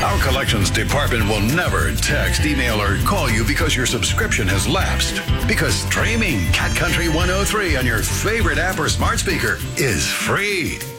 Our collections department will never text, email, or call you because your subscription has lapsed. Because streaming Cat Country 103 on your favorite app or smart speaker is free.